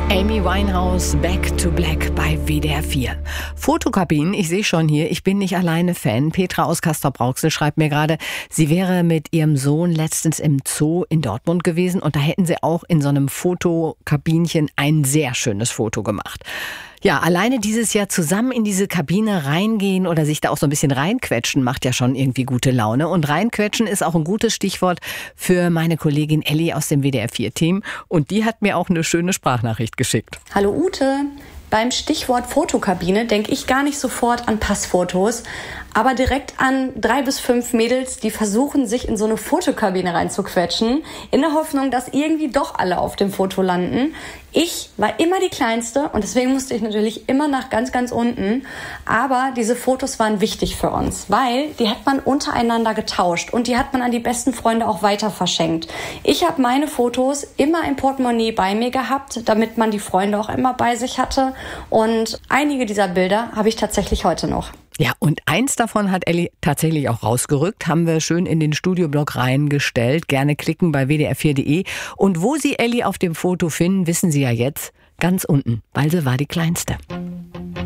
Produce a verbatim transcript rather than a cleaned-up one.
Amy Winehouse, Back to Black bei W D R vier. Fotokabinen, ich sehe schon hier, ich bin nicht alleine Fan. Petra aus Castrop-Rauxel schreibt mir gerade, sie wäre mit ihrem Sohn letztens im Zoo in Dortmund gewesen und da hätten sie auch in so einem Fotokabinchen ein sehr schönes Foto gemacht. Ja, alleine dieses Jahr zusammen in diese Kabine reingehen oder sich da auch so ein bisschen reinquetschen, macht ja schon irgendwie gute Laune. Und reinquetschen ist auch ein gutes Stichwort für meine Kollegin Elli aus dem W D R vier Team. Und die hat mir auch eine schöne Sprachnachricht geschickt. Hallo Ute, beim Stichwort Fotokabine denke ich gar nicht sofort an Passfotos, aber direkt an drei bis fünf Mädels, die versuchen, sich in so eine Fotokabine reinzuquetschen, in der Hoffnung, dass irgendwie doch alle auf dem Foto landen. Ich war immer die Kleinste und deswegen musste ich natürlich immer nach ganz, ganz unten. Aber diese Fotos waren wichtig für uns, weil die hat man untereinander getauscht und die hat man an die besten Freunde auch weiter verschenkt. Ich habe meine Fotos immer im Portemonnaie bei mir gehabt, damit man die Freunde auch immer bei sich hatte. Und einige dieser Bilder habe ich tatsächlich heute noch. Ja, und eins davon hat Elli tatsächlich auch rausgerückt, haben wir schön in den Studioblog reingestellt. Gerne klicken bei w d r vier punkt d e. Und wo Sie Elli auf dem Foto finden, wissen Sie ja jetzt, ganz unten, weil sie war die Kleinste.